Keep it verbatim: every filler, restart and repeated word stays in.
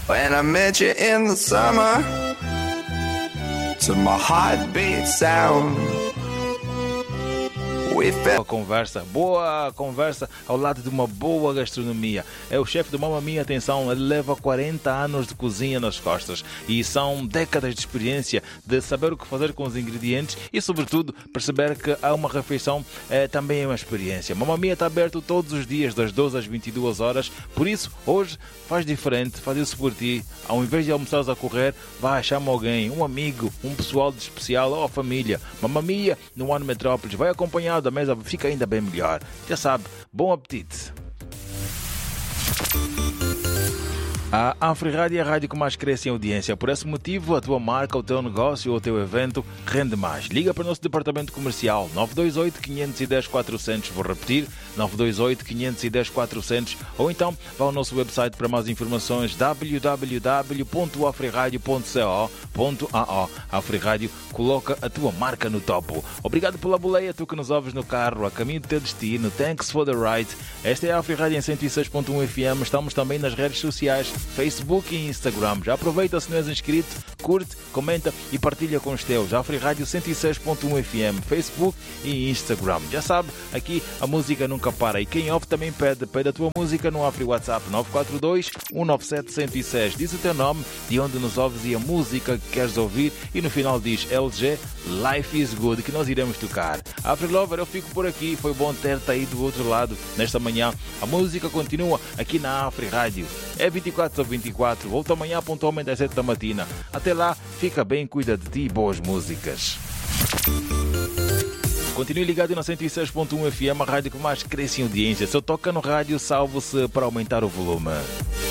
When I met you in the summer, to my heartbeat sound, we felt... Boa conversa, boa conversa ao lado de uma boa gastronomia. É o chefe do Mamma Mia, atenção, ele leva quarenta anos de cozinha nas costas e são décadas de experiência de saber o que fazer com os ingredientes e, sobretudo, perceber que há uma refeição é, também é uma experiência. Mamma Mia está aberto todos os dias, das doze às vinte e duas horas, por isso, hoje, faz diferente, faz isso por ti. Ao invés de almoçares a correr, vai, chama alguém, um amigo, um pessoal de especial ou a família. Mamma Mia no One Metrópolis, vai acompanhado, a mesa fica ainda bem melhor. Já sabe, bom apetite. A AfriRádio é a rádio que mais cresce em audiência. Por esse motivo, a tua marca, o teu negócio ou o teu evento rende mais. Liga para o nosso departamento comercial nove dois oito, cinco um zero, quatro zero zero. Vou repetir, nove dois oito, cinco um zero, quatro zero zero. Ou então, vá ao nosso website para mais informações, w w w ponto afriradio ponto co ponto a o. A AfriRádio coloca a tua marca no topo. Obrigado pela boleia, tu que nos ouves no carro, a caminho do teu destino. Thanks for the ride. Esta é a AfriRádio em cento e seis ponto um F M. Estamos também nas redes sociais, Facebook e Instagram. Já aproveita, se não és inscrito, curte, comenta e partilha com os teus. AfriRádio cento e seis ponto um F M, Facebook e Instagram. Já sabe, aqui a música nunca para. E quem ouve também pede. Pede a tua música no Afri WhatsApp nove quatro dois, um nove sete, um zero seis. Diz o teu nome, de onde nos ouves e a música que queres ouvir. E no final diz L G, Life is Good, que nós iremos tocar. Afri Lover, eu fico por aqui. Foi bom ter-te aí do outro lado nesta manhã. A música continua aqui na AfriRádio. É vinte e quatro sobre vinte e quatro. Volto amanhã pontualmente às sete da matina. Até lá, fica bem, cuida de ti e boas músicas. Continue ligado na cento e seis ponto um F M, a rádio que mais cresce em audiência. Se eu toca no rádio, salvo-se para aumentar o volume.